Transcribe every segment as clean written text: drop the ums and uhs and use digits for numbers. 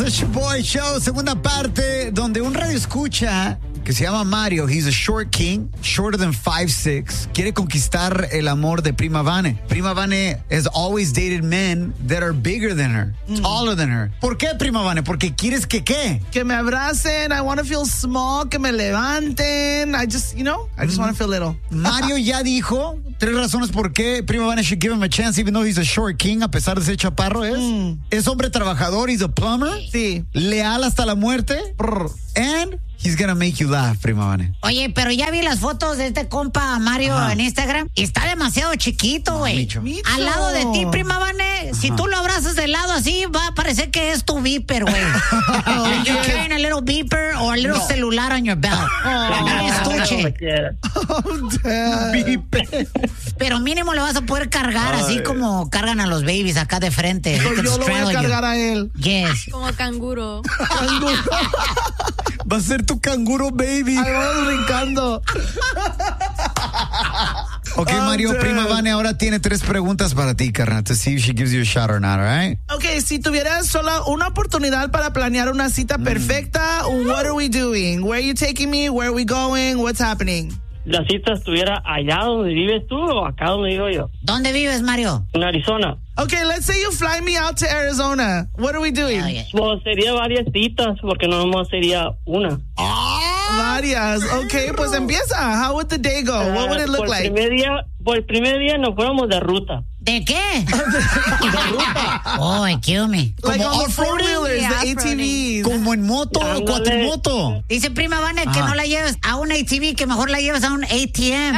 a Shoboy Show, segunda parte, donde un radio escucha que se llama Mario, he's a short king, shorter than 5'6", quiere conquistar el amor de Prima Vane. Prima Vane has always dated men that are bigger than her, taller than her. ¿Por qué, Prima Vane? Porque quieres que ¿qué? Que me abracen, I want to feel small, que me levanten, I just want to feel little. Mario ya dijo 3 razones por qué Prima Vane should give him a chance, even though he's a short king, a pesar de ser chaparro. Es hombre trabajador, he's a plumber. Sí. Leal hasta la muerte. And he's gonna make you laugh, Prima Vane. Oye, pero ya vi las fotos de este compa Mario en Instagram. Está demasiado chiquito, güey. Al lado de ti, Prima Vane, si tú lo abrazas de lado así, va a parecer que es tu beeper, güey. You're carrying a little beeper or a little celular on your belt. Un estuche. Beeper. Pero mínimo lo vas a poder cargar así como cargan a los babies acá de frente. Yo lo voy a cargar a él. Yes. Como canguro. Va a ser tu canguro, baby. Ahí vamos brincando. Ok, Mario, Prima Vane ahora tiene 3 preguntas para ti, carnal, to see if she gives you a shot or not, all right? Ok, si tuvieras solo una oportunidad para planear una cita perfecta, what are we doing? Where are you taking me? Where are we going? What's happening? ¿La cita estuviera allá donde vives tú o acá donde vivo yo? ¿Dónde vives, Mario? En Arizona. Okay, let's say you fly me out to Arizona. What are we doing? Pues sería varias citas, porque no nomás sería una. Varias. Okay, pues empieza. How would the day go? What would it look like? Por el primer día nos fuéramos de ruta. ¿De qué? Oh, it killed me. Like Como on the four-wheelers, the ATVs. Como en moto, cuatrimoto. Dice Prima Vane que no la lleves a un ATV, que mejor la lleves a un ATM.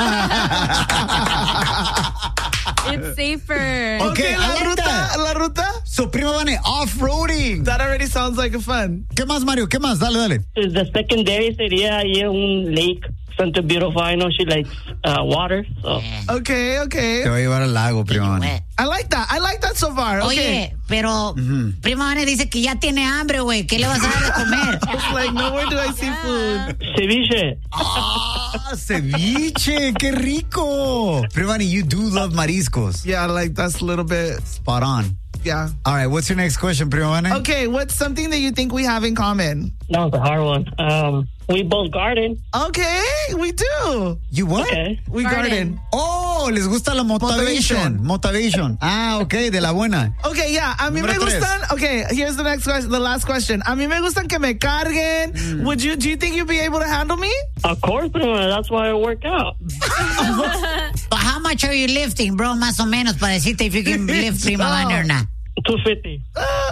It's safer. Okay, la ruta. So, Prima Vane, off-roading. That already sounds like a fun. ¿Qué más, Mario? ¿Qué más? Dale. The secondary sería ahí en un lake. Something beautiful. I know she likes water. So. Okay. Te va a llevar al lago, Prima Vane. I like that so far. Okay. Oye, pero Prima Vane dice que ya tiene hambre, güey. ¿Qué le vas a dar de comer? It's like, nowhere do I see food. Ceviche. Ceviche, qué rico. Prima Vane, you do love mariscos. Yeah, like that's a little bit Spot on. Yeah. All right, what's your next question, Prima Vane? Okay, what's something that you think we have in common? That was a hard one. We both garden. Okay, we do. You what? Okay. We garden. Oh, les gusta la motivation. Ah, okay, de la buena. Okay, yeah. A mí me gustan. Okay, here's the next question. The last question. A mí me gustan que me carguen. Do you think you'd be able to handle me? Of course, but that's why I work out. But how much are you lifting, bro? Más o menos, para decirte if you can lift Prima Vane or not. 250.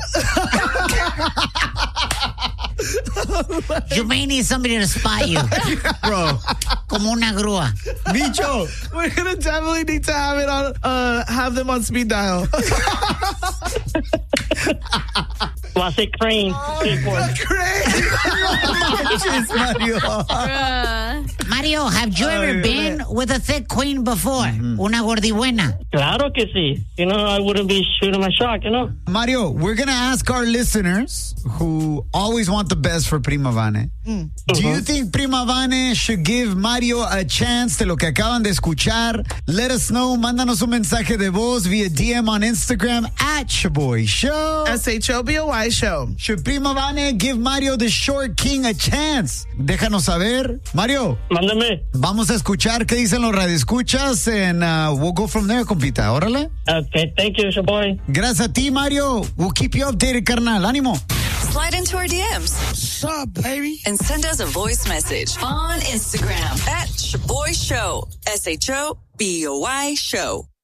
You may need somebody to spot you. Bro. Como una grúa. Bicho. We're gonna definitely need to have it on. Have them on speed dial. Well, I say crane. Mario, have you ever been with a thick queen before? Una gordibuena. Claro que sí. I wouldn't be shooting my shot, Mario, we're going to ask our listeners who always want the best for Prima Vane. Do you think Prima Vane should give Mario a chance de lo que acaban de escuchar? Let us know. Mándanos un mensaje de voz via DM on Instagram at Shoboy Show. SHOBOY Show. Should Prima Vane give Mario the short king a chance? Déjanos saber. Mario. Mándame. Vamos a escuchar qué dicen los radioescuchas and we'll go from there, compita. Órale. Okay, thank you, Shoboy. Gracias a ti, Mario. We'll keep you updated, carnal. Ánimo. Slide into our DMs. What's up, baby? And send us a voice message on Instagram at Shoboy Show. SHOBOY Show.